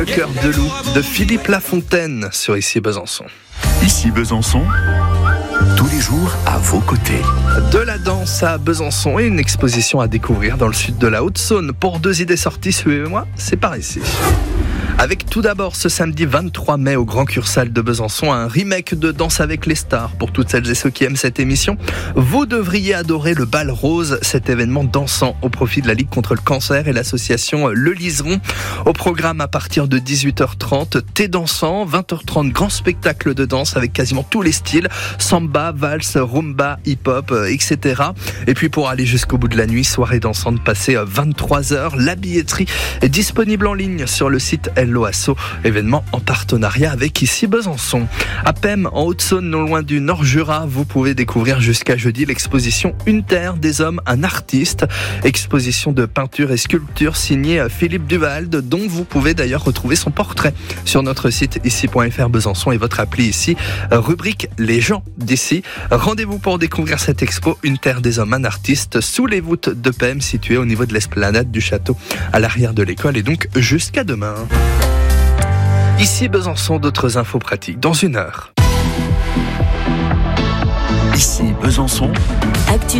Le cœur de loup de Philippe Lafontaine sur Ici Besançon. Ici Besançon, tous les jours à vos côtés. De la danse à Besançon et une exposition à découvrir dans le sud de la Haute-Saône. Pour 2 idées sorties, suivez-moi, c'est par ici. Avec tout d'abord ce samedi 23 mai au Grand Cursal de Besançon, un remake de Danse avec les stars. Pour toutes celles et ceux qui aiment cette émission, vous devriez adorer le Bal Rose, cet événement dansant au profit de la Ligue contre le cancer et l'association Le Liseron. Au programme à partir de 18h30, thé dansant, 20h30, grand spectacle de danse avec quasiment tous les styles, samba, valse, rumba, hip-hop, etc. Et puis pour aller jusqu'au bout de la nuit, soirée dansante passée 23h, la billetterie est disponible en ligne sur le site L'Oasso, événement en partenariat avec Ici Besançon. À Pem, en Haute-Saône, non loin du Nord-Jura, vous pouvez découvrir jusqu'à jeudi l'exposition Une terre des hommes, un artiste. Exposition de peinture et sculpture signée Philippe Duvalde, dont vous pouvez d'ailleurs retrouver son portrait sur notre site ici.fr Besançon et votre appli ici, rubrique Les gens d'ici. Rendez-vous pour découvrir cette expo Une terre des hommes, un artiste, sous les voûtes de Pem, située au niveau de l'esplanade du château, à l'arrière de l'école, et donc jusqu'à demain. Ici Besançon, d'autres infos pratiques dans 1 heure. Ici Besançon.